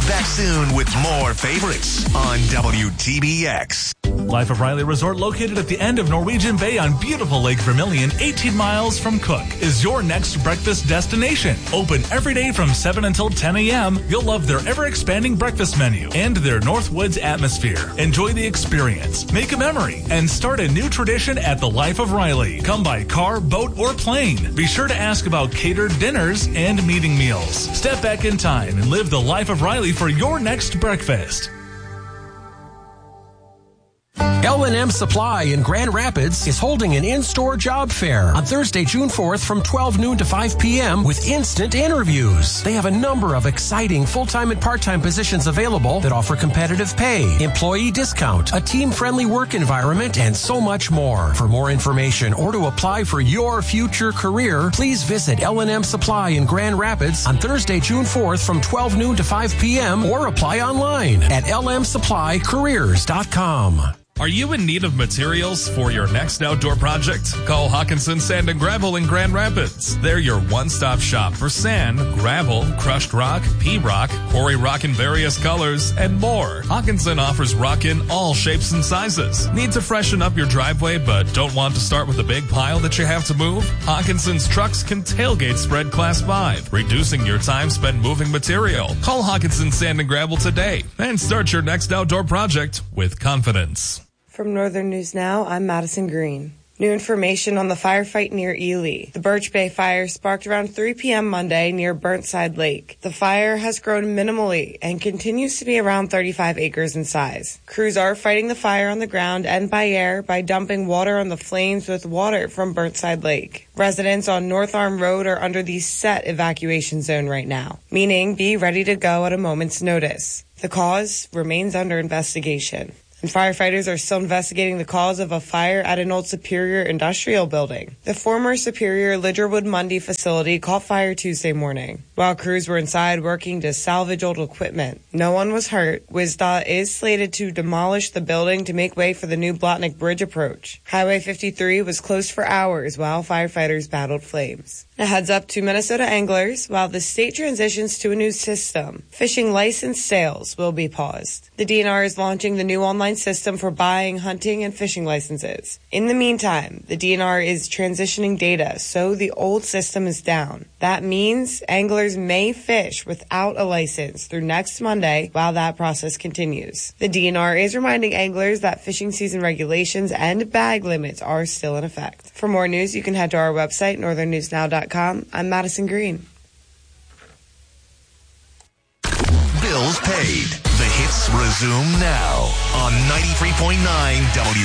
Back soon with more favorites on WTBX. Life of Riley Resort, located at the end of Norwegian Bay on beautiful Lake Vermilion, 18 miles from Cook, is your next breakfast destination. Open every day from 7 until 10 a.m. You'll love their ever-expanding breakfast menu and their Northwoods atmosphere. Enjoy the experience, make a memory, and start a new tradition at the Life of Riley. Come by car, boat, or plane. Be sure to ask about catered dinners and meeting meals. Step back in time and live the Life of Riley for your next breakfast. L&M Supply in Grand Rapids is holding an in-store job fair on Thursday, June 4th from 12 noon to 5 p.m. with instant interviews. They have a number of exciting full-time and part-time positions available that offer competitive pay, employee discount, a team-friendly work environment, and so much more. For more information or to apply for your future career, please visit L&M Supply in Grand Rapids on Thursday, June 4th from 12 noon to 5 p.m. or apply online at lmsupplycareers.com. Are you in need of materials for your next outdoor project? Call Hawkinson Sand and Gravel in Grand Rapids. They're your one-stop shop for sand, gravel, crushed rock, pea rock, quarry rock in various colors, and more. Hawkinson offers rock in all shapes and sizes. Need to freshen up your driveway but don't want to start with a big pile that you have to move? Hawkinson's trucks can tailgate spread Class 5, reducing your time spent moving material. Call Hawkinson Sand and Gravel today and start your next outdoor project with confidence. From Northern News Now, I'm Madison Green. New information on the firefight near Ely. The Birch Bay fire sparked around 3 p.m. Monday near Burnside Lake. The fire has grown minimally and continues to be around 35 acres in size. Crews are fighting the fire on the ground and by air by dumping water on the flames with water from Burnside Lake. Residents on North Arm Road are under the set evacuation zone right now, meaning be ready to go at a moment's notice. The cause remains under investigation. And firefighters are still investigating the cause of a fire at an old Superior industrial building. The former Superior Lidgerwood Mundy facility caught fire Tuesday morning. While crews were inside working to salvage old equipment, no one was hurt. WSDOT is slated to demolish the building to make way for the new Blotnick Bridge approach. Highway 53 was closed for hours while firefighters battled flames. A heads up to Minnesota anglers, while the state transitions to a new system, fishing license sales will be paused. The DNR is launching the new online system for buying, hunting, and fishing licenses. In the meantime, the DNR is transitioning data, so the old system is down. That means anglers may fish without a license through next Monday while that process continues. The DNR is reminding anglers that fishing season regulations and bag limits are still in effect. For more news, you can head to our website, northernnewsnow.com. I'm Madison Green. Bills paid. The hits resume now on 93.9 W.